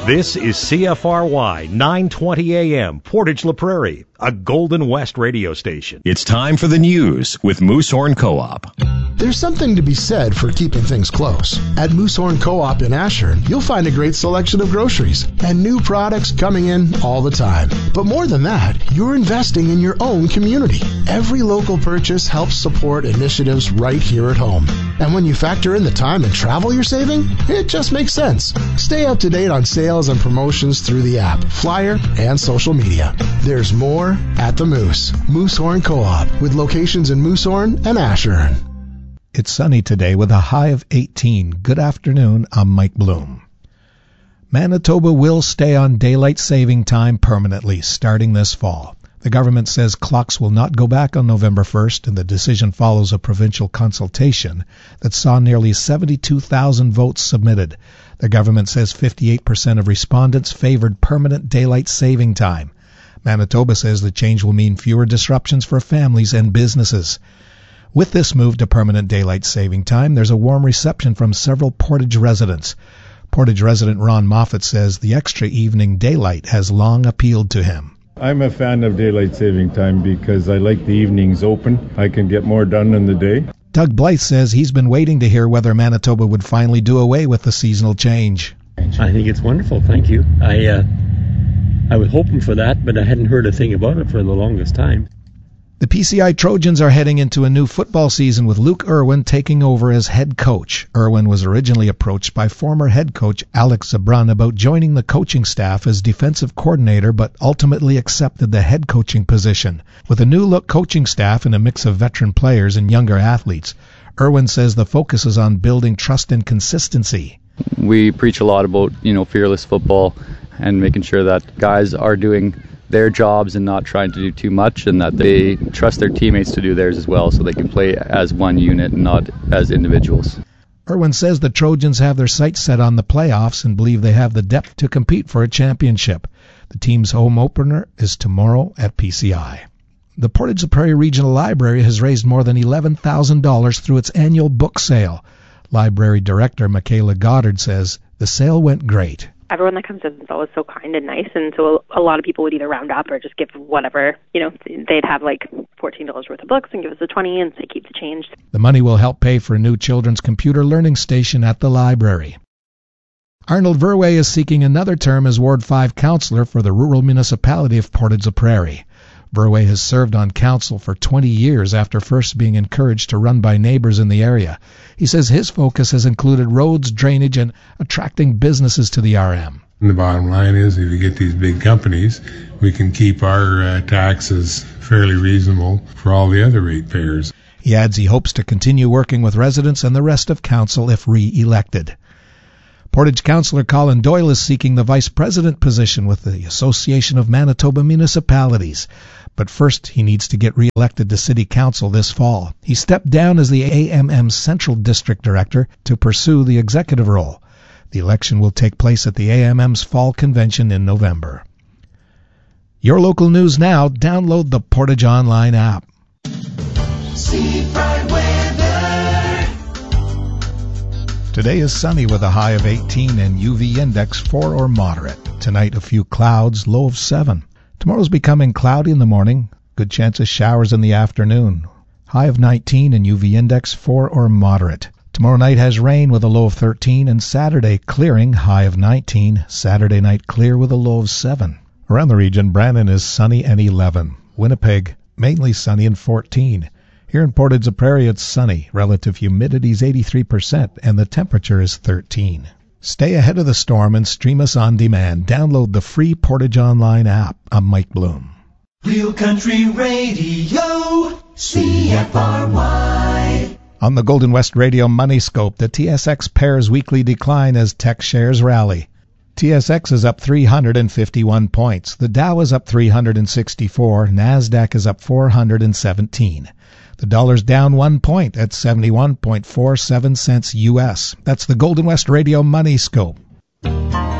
This is CFRY 920 AM, Portage La Prairie, a Golden West radio station. It's time for the news with Moosehorn Co-op. There's something to be said for keeping things close. At Moosehorn Co-op in Ashern, you'll find a great selection of groceries and new products coming in all the time. But more than that, you're investing in your own community. Every local purchase helps support initiatives right here at home. And when you factor in the time and travel you're saving, it just makes sense. Stay up to date on sales and promotions through the app, flyer, and social media. There's more at the Moose. Moosehorn Co-op, with locations in Moosehorn and Ashern. It's sunny today with a high of 18. Good afternoon, I'm Mike Bloom. Manitoba will stay on daylight saving time permanently starting this fall. The government says clocks will not go back on November 1st, and the decision follows a provincial consultation that saw nearly 72,000 votes submitted. The government says 58% of respondents favored permanent daylight saving time. Manitoba says the change will mean fewer disruptions for families and businesses. With this move to permanent daylight saving time, there's a warm reception from several Portage residents. Portage resident Ron Moffat says the extra evening daylight has long appealed to him. I'm a fan of daylight saving time because I like the evenings open. I can get more done in the day. Doug Blythe says he's been waiting to hear whether Manitoba would finally do away with the seasonal change. I think it's wonderful, thank you. I was hoping for that, but I hadn't heard a thing about it for the longest time. The PCI Trojans are heading into a new football season with Luke Irwin taking over as head coach. Irwin was originally approached by former head coach Alex Zabran about joining the coaching staff as defensive coordinator, but ultimately accepted the head coaching position. With a new-look coaching staff and a mix of veteran players and younger athletes, Irwin says the focus is on building trust and consistency. We preach a lot about, fearless football and making sure that guys are doing their jobs and not trying to do too much, and that they trust their teammates to do theirs as well so they can play as one unit and not as individuals. Irwin says the Trojans have their sights set on the playoffs and believe they have the depth to compete for a championship. The team's home opener is tomorrow at PCI. The Portage La Prairie Regional Library has raised more than $11,000 through its annual book sale. Library Director Michaela Goddard says the sale went great. Everyone that comes in is always so kind and nice, and so a lot of people would either round up or just give whatever, they'd have like $14 worth of books and give us the 20 and say keep the change. The money will help pay for a new children's computer learning station at the library. Arnold Verwey is seeking another term as Ward 5 councillor for the rural municipality of Portage La Prairie. Verwey has served on council for 20 years after first being encouraged to run by neighbors in the area. He says his focus has included roads, drainage, and attracting businesses to the RM. The bottom line is if you get these big companies, we can keep our taxes fairly reasonable for all the other ratepayers. He adds he hopes to continue working with residents and the rest of council if re-elected. Portage Councillor Colin Doyle is seeking the Vice President position with the Association of Manitoba Municipalities. But first, he needs to get re-elected to City Council this fall. He stepped down as the AMM Central District Director to pursue the executive role. The election will take place at the AMM's Fall Convention in November. Your local news now. Download the Portage Online app. Today is sunny with a high of 18 and UV index 4 or moderate. Tonight a few clouds, low of 7. Tomorrow's becoming cloudy in the morning. Good chance of showers in the afternoon. High of 19 and UV index 4 or moderate. Tomorrow night has rain with a low of 13 and Saturday clearing, high of 19. Saturday night clear with a low of 7. Around the region, Brandon is sunny and 11. Winnipeg, mainly sunny and 14. Here in Portage La Prairie, it's sunny. Relative humidity is 83%, and the temperature is 13. Stay ahead of the storm and stream us on demand. Download the free Portage Online app. I'm Mike Bloom. Real Country Radio, CFRY. On the Golden West Radio Money Scope, the TSX pairs weekly decline as tech shares rally. TSX is up 351 points. The Dow is up 364. NASDAQ is up 417. The dollar's down 1 point at 71.47 cents U.S. That's the Golden West Radio Money Scope.